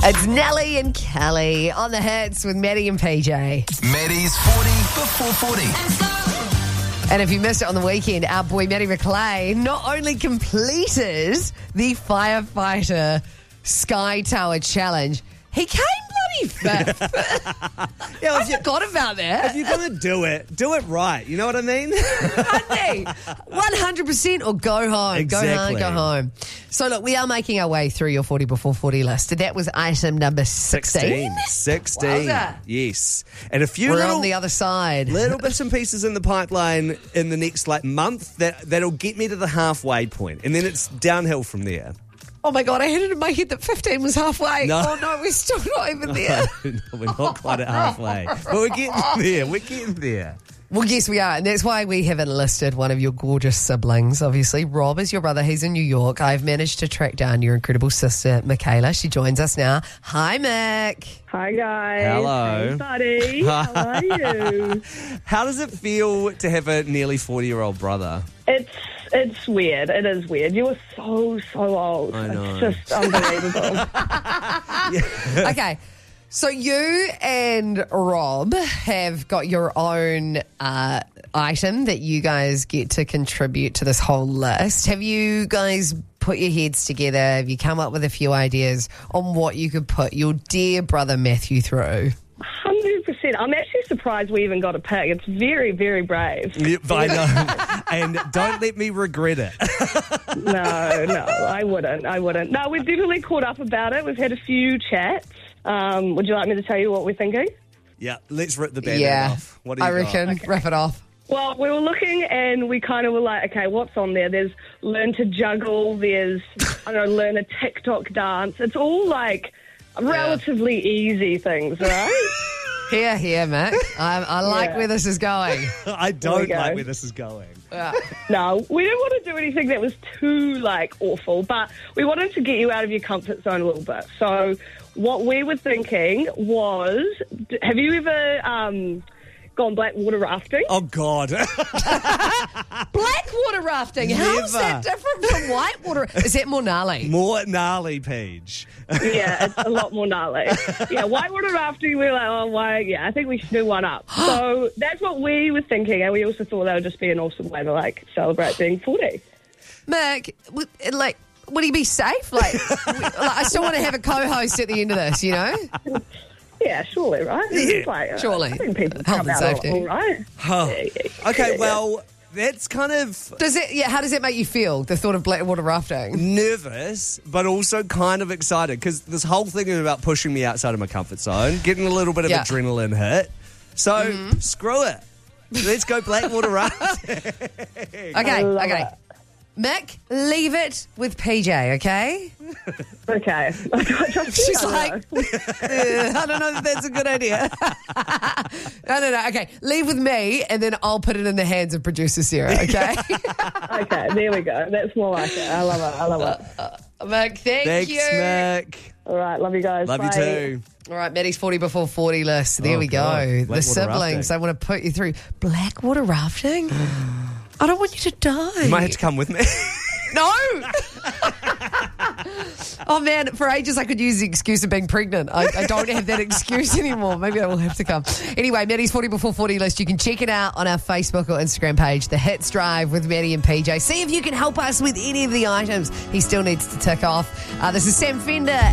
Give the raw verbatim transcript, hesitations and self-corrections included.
It's Nelly and Kelly on the hits with Maddie and P J. Maddie's forty before forty. And if you missed it on the weekend, our boy Matty McLean not only completed the Firefighter Sky Tower Challenge, he came bloody fifth. Yeah, I if, you, forgot about that. if you're going to do it, do it right. You know what I mean? Honey, one hundred percent or go home. Exactly. Go home, go home. So, look, we are making our way through your forty before forty list. That was item number sixteen. sixteen. Wowza. Yes. And a few We're little, on the other side. little bits and pieces in the pipeline in the next like month that, that'll get me to the halfway point. And then it's downhill from there. Oh, my God, I had it in my head that fifteen was halfway. No. Oh, no, we're still not even there. No, we're not quite at halfway. But we're getting there. We're getting there. Well, yes, we are. And that's why we have enlisted one of your gorgeous siblings, obviously. Rob is your brother. He's in New York. I've managed to track down your incredible sister, Michaela. She joins us now. Hi, Mick. Hi, guys. Hello. Hey, buddy. How are you? How does it feel to have a nearly forty-year-old brother? It's it's weird. It is weird. You are so, so old. I know. It's just unbelievable. Okay. So you and Rob have got your own uh, item that you guys get to contribute to this whole list. Have you guys put your heads together? Have you come up with a few ideas on what you could put your dear brother Matthew through? one hundred percent. I'm actually surprised we even got a pick. It's very, very brave. Yep, I know. And don't let me regret it. No, no, I wouldn't. I wouldn't. No, we've definitely caught up about it. We've had a few chats. Um, would you like me to tell you what we're thinking? Yeah, let's rip the band Yeah, off. What do you I got? reckon. Rip it off. Well, we were looking and we kind of were like, okay, what's on there? There's learn to juggle. There's, I don't know, learn a TikTok dance. It's all like relatively easy things, right? Here, here, Mick. I, I like Yeah. where this is going. I There we don't go. like where this is going. Yeah. No, we didn't want to do anything that was too, like, awful, but we wanted to get you out of your comfort zone a little bit. So what we were thinking was, d- have you ever um, gone blackwater rafting? Oh, God. Blackwater rafting. How is that Never. different from whitewater? Is that more gnarly? More gnarly, Paige. Yeah, it's a lot more gnarly. Yeah, whitewater rafting, we were like, oh, why? Yeah, I think we should do one up. So that's what we were thinking, and we also thought that would just be an awesome way to, like, celebrate being forty. Mick, would- like, would he be safe? Like, we- like, I still want to have a co-host at the end of this, you know? Yeah, surely, right? It's like, uh, Surely. I think people Health come and out safety. all right. Huh. Yeah, yeah, yeah, Okay, yeah. well, that's kind of Does it? Yeah. How does it make you feel? The thought of blackwater rafting. nervous, but also kind of excited because this whole thing is about pushing me outside of my comfort zone, getting a little bit of Yeah. adrenaline hit. So screw it. Let's go blackwater rafting. Okay. love Okay. it. Mick, leave it with P J. Okay. Okay. I trust you, She's I don't like, know. "Uh, I don't know if that's a good idea. no, no, no. Okay, leave with me, and then I'll put it in the hands of producer Sarah. Okay. Okay, there we go. That's more like it. I love it. I love it. Mick, thank Thanks, you. Mick. All right, love you guys. Love Bye. you too. All right, Maddie's forty before forty list. There Oh, we go. God. The Blackwater siblings, rafting. they want to put you through blackwater rafting. I don't want you to die. You might have to come with me. No. Oh, man, for ages I could use the excuse of being pregnant. I, I don't have that excuse anymore. Maybe I will have to come. Anyway, Maddie's forty before forty list. You can check it out on our Facebook or Instagram page, The Hits Drive with Maddie and P J. See if you can help us with any of the items he still needs to tick off. Uh, this is Sam Fender.